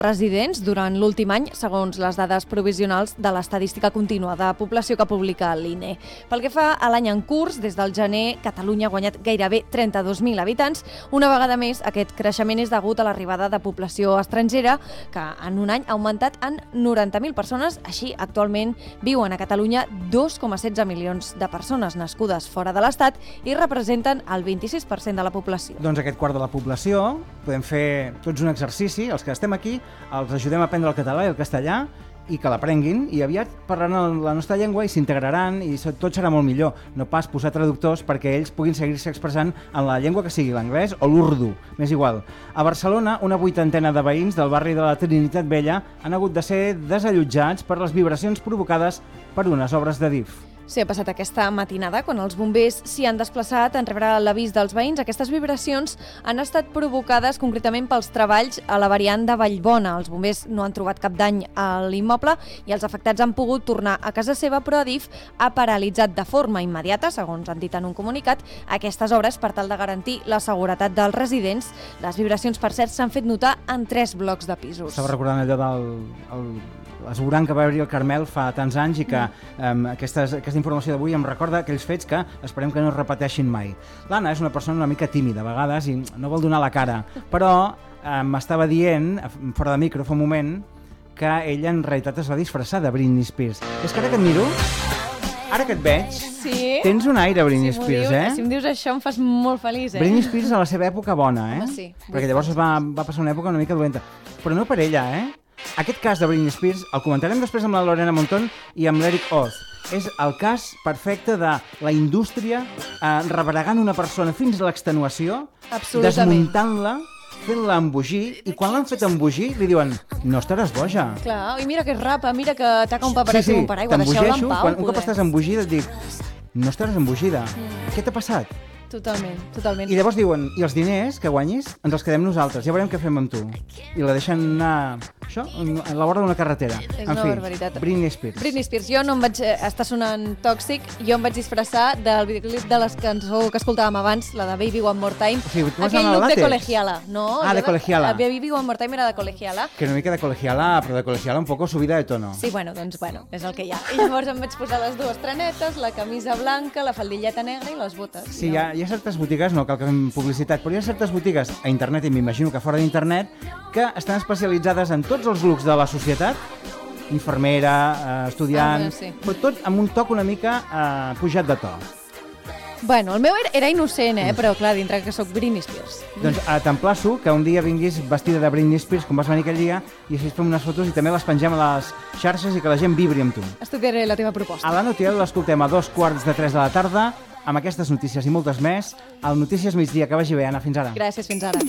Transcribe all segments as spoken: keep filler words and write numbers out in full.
residents durant l'últim any, segons les dades provisionals de l'Estadística Contínua de Població que publica l'I N E. Pel que fa a l'any en curs, des del gener, Catalunya ha guanyat gairebé trenta-dos mil habitants. Una vegada més, aquest creixement és degut a l'arribada de població estrangera, que en un any ha augmentat en noranta mil persones. Així, actualment viuen a Catalunya dos coma setze milions de persones nascudes fora de l'Estat i representen el vint-i-sis per cent de la població. Doncs aquest quart de la població podem fer tots un exercici, els que estem aquí, els ajudem a aprendre el català i el castellà i que l'aprenguin i aviat parlaran la nostra llengua i s'integraran i tot serà molt millor. No pas posar traductors perquè ells puguin seguir-se expressant en la llengua que sigui, l'anglès o l'urdu, m'és igual. A Barcelona, una vuitantena de veïns del barri de la Trinitat Vella han hagut de ser desallotjats per les vibracions provocades per unes obres de D I F. Sí, ha passat aquesta matinada, quan els bombers s'hi han desplaçat en rebre l'avís dels veïns. Aquestes vibracions han estat provocades concretament pels treballs a la variant de Vallbona. Els bombers no han trobat cap dany a l'immoble i els afectats han pogut tornar a casa seva, però Adif ha paralitzat de forma immediata, segons han dit en un comunicat, aquestes obres per tal de garantir la seguretat dels residents. Les vibracions, per cert, s'han fet notar en tres blocs de pisos. Estava recordant allò del... El... l'esborrany que va haver-hi al Carmel fa tants anys i que um, aquestes, aquesta informació d'avui em recorda aquells fets que esperem que no es repeteixin mai. L'Anna és una persona una mica tímida a vegades i no vol donar la cara, però m'estava um, dient, fora de micro fa un moment, que ella en realitat es va disfressar de Britney Spears. És que ara que et miro, ara que et veig, sí? Tens un aire Britney si Spears, dius, eh? Si em dius això em fas molt feliç, eh? Britney Spears a la seva època bona, eh? Home, sí. Perquè llavors va, va passar una època una mica dolenta. Però no per ella, eh? Aquest cas de Britney Spears el comentarem després amb la Lorena Monton i amb l'Eric Oz. És el cas perfecte de la indústria eh, rebregant una persona fins a l'extenuació, desmuntant-la, fent-la embogir, i quan l'han fet embogir li diuen no estaràs boja. Clar, i mira que és rapa, mira que taca un paperassi sí, sí, un paraigua, deixeu-la en pau. Quan un cop estàs embogida et dic no estaràs embogida. Mm. Què t'ha passat? Totalment, totalment. I llavors diuen, i els diners que guanyis ens els quedem nosaltres, ja veurem què fem amb tu. I la deixen anar, això, a la vora d'una carretera. És en una fi, barbaritat. Britney Spears. Britney Spears, jo no em vaig estar sonant tòxic, jo em vaig disfressar del videoclip de les cançó que escoltàvem abans, la de Baby One More Time. O sigui, tu vas aquell anar a look de látex? colegiala, no? Ah, de colegiala. De, Baby One More Time era de colegiala. Que una mica de colegiala, però de colegiala un poco subida de tono. Sí, bueno, doncs bueno, és el que hi ha. I llavors em vaig posar les dues trenetes, la camisa blanca, la faldilleta negra i les botes. Sí, hi ha, hi ha certes botigues, no cal que fem publicitat, però hi ha certes botigues a internet, i m'imagino que fora d'internet, que estan especialitzades en tots els looks de la societat, infermera, eh, estudiant, ah, sí. però tot amb un toc una mica eh, pujat de to. Bueno, el meu era, era innocent, eh? Però clar, dintre que sóc Britney Spears. Doncs eh, t'emplaço que un dia vinguis vestida de Britney Spears, com vas venir aquell dia, i així fem unes fotos i també les pengem a les xarxes i que la gent vibri amb tu. Estudiaré la teva proposta. A la Notiel l'escoltem a dos quarts de tres de la tarda, amb aquestes notícies i moltes més, al Notícies Migdia. Que vagi bé, Anna. Fins ara. Gràcies, fins ara.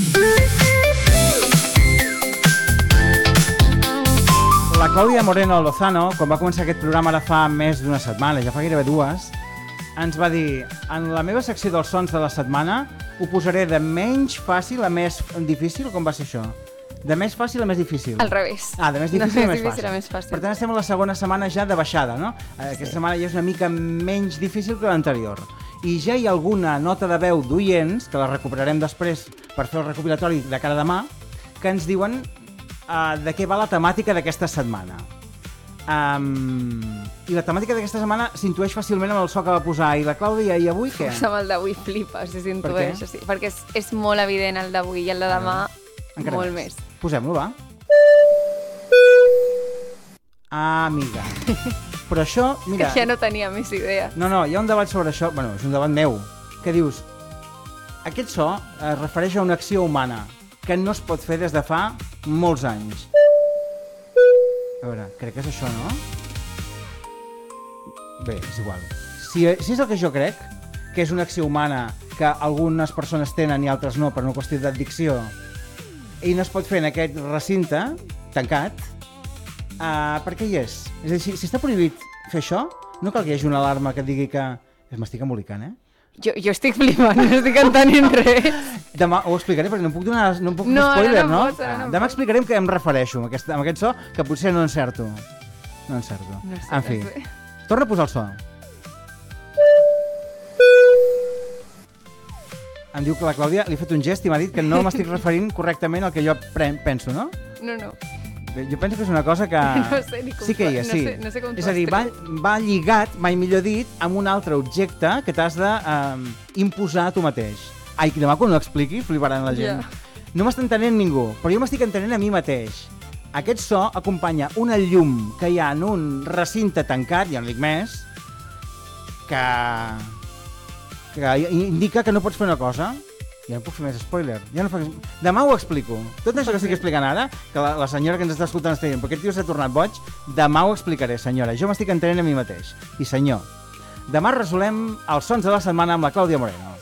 La Clàudia Moreno Lozano, quan va començar aquest programa ara fa més d'una setmana, ja fa gairebé dues, ens va dir, en la meva secció dels sons de la setmana ho posaré de menys fàcil a més difícil. Com va ser això? De més fàcil a més difícil? Al revés. Ah, de més difícil, de a, més difícil fàcil. a més fàcil. Per tant, estem a la segona setmana ja de baixada, no? Aquesta sí. setmana ja és una mica menys difícil que l'anterior. I ja hi ha alguna nota de veu d'oients, que la recuperarem després per fer el recopilatori de cada demà, que ens diuen uh, de què va la temàtica d'aquesta setmana. Um, I la temàtica d'aquesta setmana s'intueix fàcilment amb el so que va posar. I la Clàudia, i avui què? Pues amb el d'avui flipa, si s'intueix. Per sí, perquè és, és molt evident el d'avui i el de demà ah, molt més. més. Posem-lo, va. Ah, amiga. Però això, mira... Que ja no tenia més idea. No, no, hi ha un debat sobre això. Bueno, és un debat meu. Que dius, aquest so es refereix a una acció humana que no es pot fer des de fa molts anys. A veure, crec que és això, no? Bé, és igual. Si, si és el que jo crec, que és una acció humana que algunes persones tenen i altres no, per una qüestió d'addicció, i no es pot fer en aquest recinte tancat, uh, per què hi és? És a dir, si, si està prohibit fer això, no cal que hi hagi una alarma que et digui que... M'estic embolicant, eh? Jo, jo estic flipant, no estic entenent res. Demà ho explicaré perquè no em puc donar no em puc no, fer spoiler, no? no, no? Pots, no, no Demà explicarem què em refereixo amb aquest, amb aquest so, que potser no encerto. No encerto. No sé, en fi, no sé. Torna a posar el so. Em diu que la Clàudia li ha fet un gest i m'ha dit que no m'estic referint correctament al que jo penso, no? No, no. Bé, jo penso que és una cosa que... No sé ni com sí que hi és, no sí. sé- no sé com és t'ho a dir, va, explico. va lligat, mai millor dit, amb un altre objecte que t'has de eh, imposar a tu mateix. Ai, que demà quan ho expliqui fliparan la gent. Ja. No m'està entenent ningú, però jo m'estic entenent a mi mateix. Aquest so acompanya una llum que hi ha en un recinte tancat, ja no dic més, que, que indica que no pots fer una cosa. Ja no puc fer més spoiler. Ja no faig... Demà ho explico. Tot això que estic explicant ara, que la, la senyora que ens està escoltant està dient, però aquest tio s'ha tornat boig, demà ho explicaré, senyora. Jo m'estic entenent a mi mateix. I senyor, demà resolem els sons de la setmana amb la Clàudia Moreno.